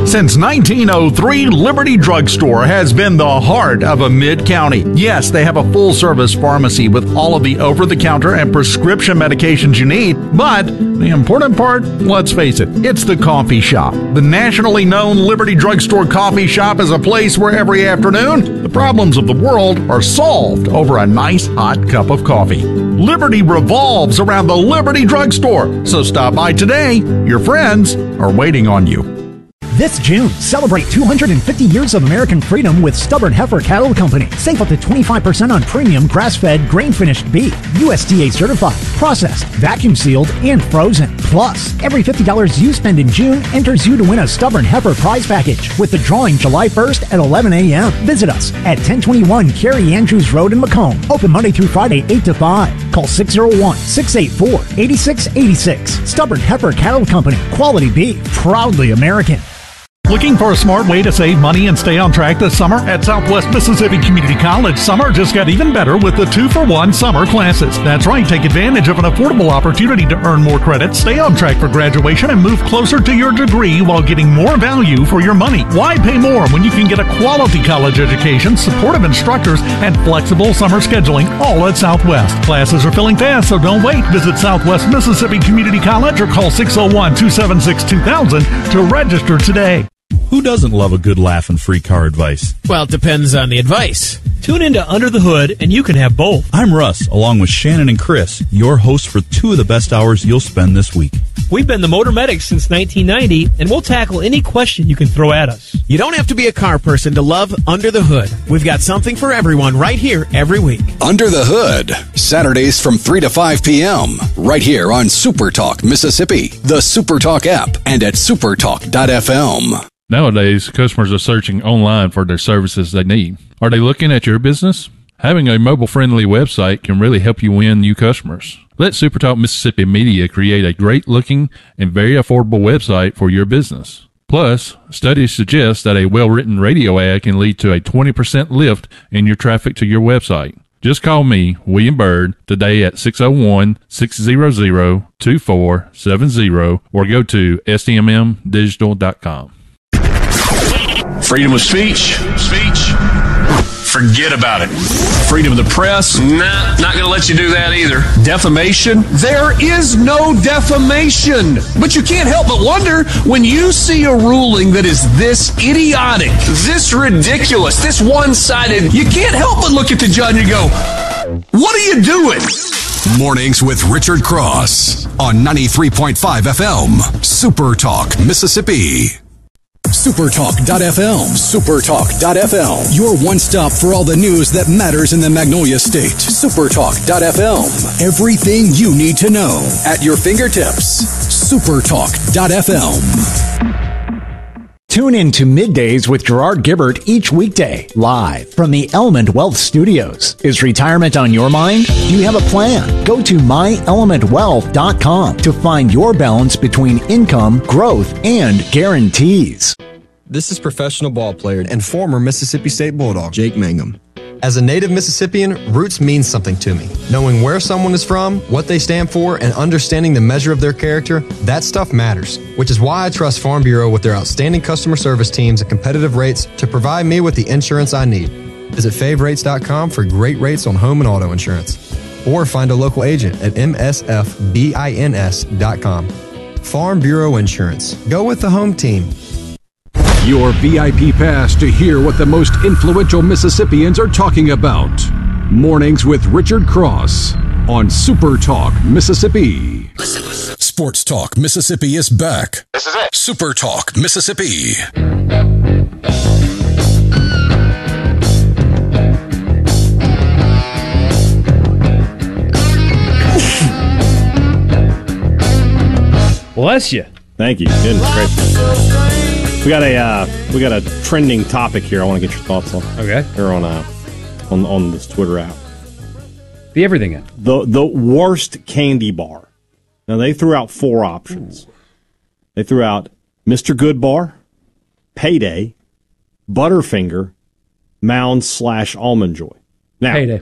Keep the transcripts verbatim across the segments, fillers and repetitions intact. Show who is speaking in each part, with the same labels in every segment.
Speaker 1: Since nineteen oh three, Liberty Drugstore has been the heart of a mid-county. Yes, they have a full-service pharmacy with all of the over-the-counter and prescription medications you need, but the important part, let's face it, it's the coffee shop. The nationally known Liberty Drugstore coffee shop is a place where every afternoon, the problems of the world are solved over a nice hot cup of coffee. Liberty revolves around the Liberty Drugstore, so stop by today. Your friends are waiting on you.
Speaker 2: This June, celebrate two hundred fifty years of American freedom with Stubborn Heifer Cattle Company. Save up to twenty-five percent on premium grass-fed, grain-finished beef, U S D A certified, processed, vacuum-sealed, and frozen. Plus, every fifty dollars you spend in June enters you to win a Stubborn Heifer prize package with the drawing July first at eleven a.m. Visit us at ten twenty-one Carrie Andrews Road in Macomb. Open Monday through Friday, eight to five. Call six oh one, six eight four, eight six eight six. Stubborn Heifer Cattle Company. Quality beef. Proudly American.
Speaker 1: Looking for a smart way to save money and stay on track this summer? At Southwest Mississippi Community College, summer just got even better with the two for one summer classes. That's right, take advantage of an affordable opportunity to earn more credit, stay on track for graduation, and move closer to your degree while getting more value for your money. Why pay more when you can get a quality college education, supportive instructors, and flexible summer scheduling, all at Southwest? Classes are filling fast, so don't wait. Visit Southwest Mississippi Community College or call six oh one, two seven six, two thousand to register today.
Speaker 3: Who doesn't love a good laugh and free car advice?
Speaker 4: Well, it depends on the advice.
Speaker 5: Tune into Under the Hood, and you can have both.
Speaker 3: I'm Russ, along with Shannon and Chris, your hosts for two of the best hours you'll spend this week.
Speaker 5: We've been the Motor Medics since nineteen ninety, and we'll tackle any question you can throw at us.
Speaker 4: You don't have to be a car person to love Under the Hood. We've got something for everyone right here every week.
Speaker 6: Under the Hood, Saturdays from three to five p.m., right here on Super Talk Mississippi, the Super Talk app, and at supertalk dot f m.
Speaker 7: Nowadays, customers are searching online for their services they need. Are they looking at your business? Having a mobile-friendly website can really help you win new customers. Let SuperTalk Mississippi Media create a great-looking and very affordable website for your business. Plus, studies suggest that a well-written radio ad can lead to a twenty percent lift in your traffic to your website. Just call me, William Byrd, today at six oh one, six hundred, two four seven zero or go to s t m m digital dot com.
Speaker 8: Freedom of speech, speech, forget about it. Freedom of the press, nah, not going to let you do that either. Defamation, there is no defamation. But you can't help but wonder when you see a ruling that is this idiotic, this ridiculous, this one-sided, you can't help but look at the judge and go, what are you doing?
Speaker 6: Mornings with Richard Cross on ninety-three point five F M, Super Talk Mississippi. supertalk dot f m. supertalk dot f m. Your one-stop for all the news that matters in the Magnolia State. supertalk dot f m. Everything you need to know at your fingertips. supertalk dot f m.
Speaker 2: Tune in to Middays with Gerard Gibbert each weekday, live from the Element Wealth Studios. Is retirement on your mind? Do you have a plan? Go to my element wealth dot com to find your balance between income, growth, and guarantees.
Speaker 9: This is professional ball player and former Mississippi State Bulldog, Jake Mangum. As a native Mississippian, roots mean something to me. Knowing where someone is from, what they stand for, and understanding the measure of their character, that stuff matters. Which is why I trust Farm Bureau with their outstanding customer service teams at competitive rates to provide me with the insurance I need. Visit fave rates dot com for great rates on home and auto insurance. Or find a local agent at m s f bins dot com. Farm Bureau Insurance. Go with the home team.
Speaker 10: Your V I P pass to hear what the most influential Mississippians are talking about. Mornings with Richard Cross on Super Talk Mississippi.
Speaker 6: Sports Talk Mississippi is back.
Speaker 11: This is it.
Speaker 6: Super Talk Mississippi.
Speaker 12: Bless you. Thank you. Goodness gracious. We got a uh, we got a trending topic here. I want to get your thoughts on.
Speaker 13: Okay.
Speaker 12: Here on uh, on on this Twitter app.
Speaker 13: The everything in.
Speaker 12: The the worst candy bar. Now they threw out four options. Ooh. They threw out Mister Good Bar, Payday, Butterfinger, Mounds slash Almond Joy. Now,
Speaker 13: Payday.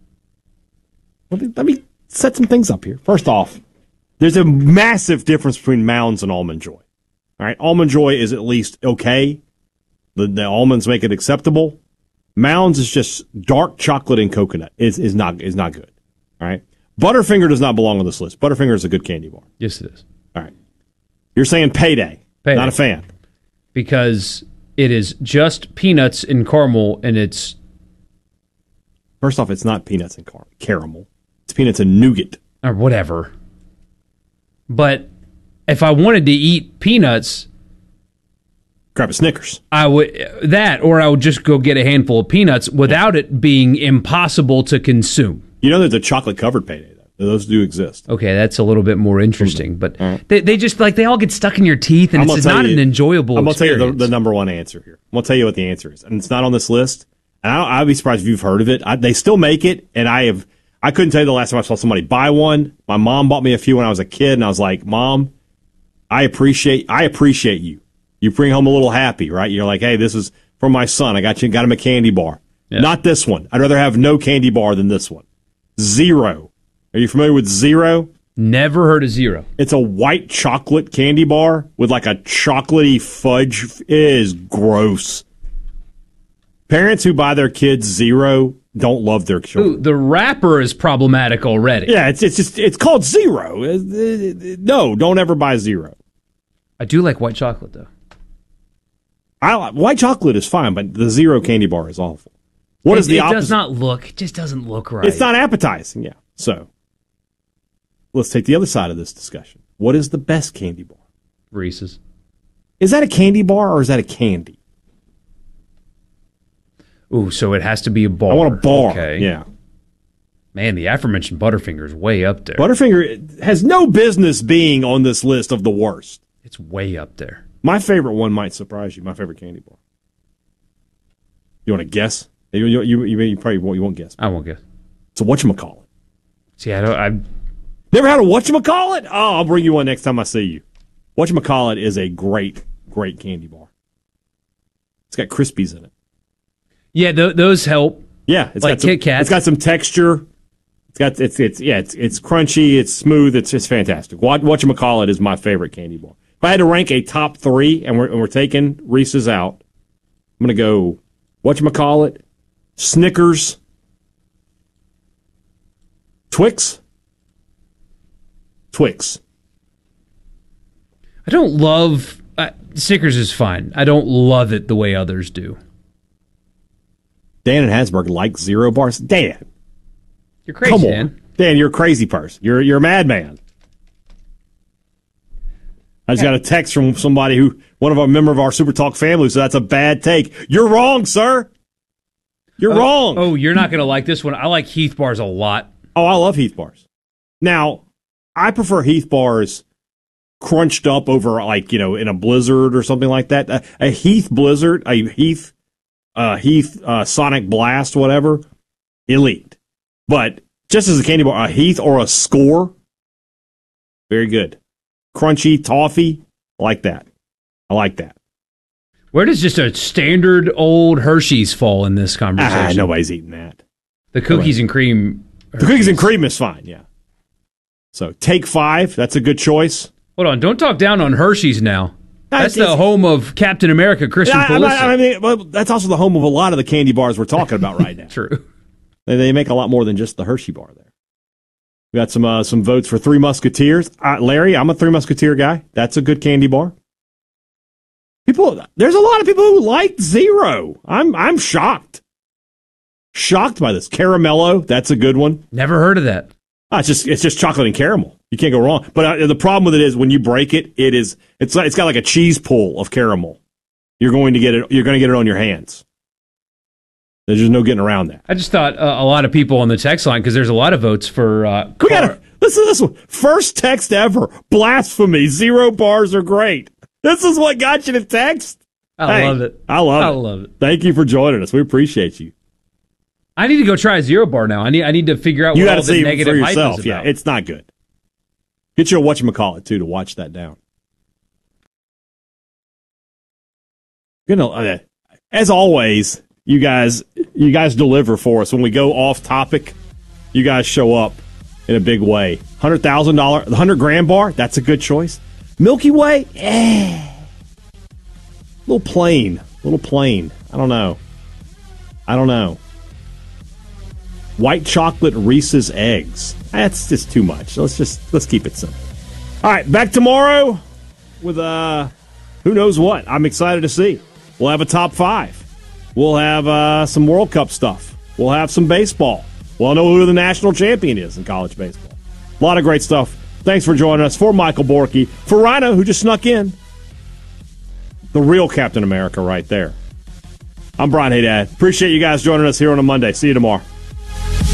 Speaker 12: Let me set some things up here. First off, there's a massive difference between Mounds and Almond Joy. All right, Almond Joy is at least okay. The, the almonds make it acceptable. Mounds is just dark chocolate and coconut. Is is not is not good. All right. Butterfinger does not belong on this list. Butterfinger is a good candy bar.
Speaker 13: Yes, it is.
Speaker 12: All right. You're saying Payday.
Speaker 13: Payday.
Speaker 12: Not a fan.
Speaker 13: Because it is just peanuts and caramel, and it's...
Speaker 12: First off, it's not peanuts and car- caramel. It's peanuts and nougat.
Speaker 13: Or whatever. But if I wanted to eat peanuts...
Speaker 12: Grab a Snickers.
Speaker 13: I would that, or I would just go get a handful of peanuts without it being impossible to consume.
Speaker 12: You know there's a chocolate-covered Payday, though. Those do exist.
Speaker 13: Okay, that's a little bit more interesting. But right. they, they just, like, they all get stuck in your teeth, and it's not you, an enjoyable
Speaker 12: I'm going to tell
Speaker 13: experience.
Speaker 12: you the, the number one answer here. I'm going to tell you what the answer is. And it's not on this list. And I, I'd be surprised if you've heard of it. I, they still make it, and I have. I couldn't tell you the last time I saw somebody buy one. My mom bought me a few when I was a kid, and I was like, Mom, I appreciate I appreciate you. You bring home a little happy, right? You're like, hey, this is for my son. I got you, got him a candy bar. Yeah. Not this one. I'd rather have no candy bar than this one. Zero. Are you familiar with Zero?
Speaker 13: Never heard of Zero.
Speaker 12: It's a white chocolate candy bar with like a chocolatey fudge. It is gross. Parents who buy their kids Zero don't love their children.
Speaker 13: Ooh, the wrapper is problematic already.
Speaker 12: Yeah, it's it's just it's called Zero. No, don't ever buy Zero.
Speaker 13: I do like white chocolate though.
Speaker 12: I like, white chocolate is fine, but the Zero candy bar is awful. What
Speaker 13: it,
Speaker 12: is the
Speaker 13: it
Speaker 12: opposite?
Speaker 13: It does not look. It just doesn't look right.
Speaker 12: It's not appetizing. Yeah. So let's take the other side of this discussion. What is the best candy bar?
Speaker 13: Reese's.
Speaker 12: Is that a candy bar or is that a candy?
Speaker 13: Ooh, so it has to be a bar.
Speaker 12: I want a bar.
Speaker 13: Okay.
Speaker 12: Yeah.
Speaker 13: Man, the aforementioned Butterfinger is way up there.
Speaker 12: Butterfinger has no business being on this list of the worst.
Speaker 13: It's way up there.
Speaker 12: My favorite one might surprise you. My favorite candy bar. You want to guess? You, you, you, you probably won't, you won't guess.
Speaker 13: I won't guess.
Speaker 12: So whatchamacallit?
Speaker 13: See, I don't. I
Speaker 12: never had a whatchamacallit? Oh, I'll bring you one next time I see you. Whatchamacallit is a great, great candy bar. It's got Krispies in it.
Speaker 13: Yeah, th- those help.
Speaker 12: Yeah, it's
Speaker 13: like
Speaker 12: got some,
Speaker 13: Kit Kats.
Speaker 12: It's got some texture. It's got it's it's yeah it's it's crunchy. It's smooth. It's it's fantastic. What whatchamacallit is my favorite candy bar. If I had to rank a top three, and we're and we're taking Reese's out, I'm gonna go whatchamacallit, Snickers, Twix, Twix.
Speaker 13: I don't love uh, Snickers is fine. I don't love it the way others do.
Speaker 12: Dan and Hasburg like Zero bars. Dan,
Speaker 13: you're crazy,
Speaker 12: Come on.
Speaker 13: Dan.
Speaker 12: Dan, you're a crazy person. You're you're a madman. I just got a text from somebody who, one of our member of our Super Talk family, so that's a bad take. You're wrong, sir. You're
Speaker 13: oh,
Speaker 12: wrong.
Speaker 13: Oh, you're not going to like this one. I like Heath bars a lot.
Speaker 12: Oh, I love Heath bars. Now, I prefer Heath bars crunched up over, like, you know, in a blizzard or something like that. A, a Heath blizzard, a Heath, uh, Heath uh, Sonic Blast, whatever, elite. But just as a candy bar, a Heath or a Score, very good. Crunchy, toffee, I like that. I like that.
Speaker 13: Where does just a standard old Hershey's fall in this conversation?
Speaker 12: Ah, nobody's eating that.
Speaker 13: The cookies and cream.
Speaker 12: Hershey's. The cookies and cream is fine, yeah. So Take Five, that's a good choice.
Speaker 13: Hold on, don't talk down on Hershey's now. That's
Speaker 12: it's,
Speaker 13: the home of Captain America, Christian
Speaker 12: I,
Speaker 13: Pulisic.
Speaker 12: I, I mean, well, that's also the home of a lot of the candy bars we're talking about right now.
Speaker 13: True.
Speaker 12: They, they make a lot more than just the Hershey bar there. We got some uh, some votes for Three Musketeers. Uh, Larry, I'm a Three Musketeer guy. That's a good candy bar. People, there's a lot of people who like Zero. I'm I'm shocked. Shocked by this. Caramello, that's a good one.
Speaker 13: Never heard of that.
Speaker 12: Oh, it's just it's just chocolate and caramel. You can't go wrong. But uh, the problem with it is when you break it, it is it's like, it's got like a cheese pull of caramel. You're going to get it. You're going to get it on your hands. There's just no getting around that.
Speaker 13: I just thought uh, a lot of people on the text line, because there's a lot of votes for. Uh,
Speaker 12: we gotta listen to this one. First text ever. Blasphemy. Zero bars are great. This is what got you to text.
Speaker 13: I
Speaker 12: hey,
Speaker 13: love it.
Speaker 12: I love
Speaker 13: I
Speaker 12: it.
Speaker 13: love it.
Speaker 12: Thank you for joining us. We appreciate you.
Speaker 13: I need to go try a Zero bar now. I need. I need to figure out
Speaker 12: you
Speaker 13: what all
Speaker 12: see
Speaker 13: the negative
Speaker 12: for
Speaker 13: hype
Speaker 12: yourself.
Speaker 13: is
Speaker 12: Yeah,
Speaker 13: about.
Speaker 12: it's not good. Get you a whatchamacallit too to watch that down. You know, uh, as always, you guys, you guys deliver for us when we go off topic. You guys show up in a big way. Hundred thousand dollar, the hundred grand bar. That's a good choice. Milky Way, eh. little plain. A little plain. I don't know. I don't know. White chocolate Reese's eggs. That's just too much. Let's just let's keep it simple. All right, back tomorrow with uh who knows what. I'm excited to see. We'll have a top five. We'll have uh, some World Cup stuff. We'll have some baseball. We'll know who the national champion is in college baseball. A lot of great stuff. Thanks for joining us. For Michael Borky, for Rhino, who just snuck in, the real Captain America right there. I'm Brian Haydad. Appreciate you guys joining us here on a Monday. See you tomorrow.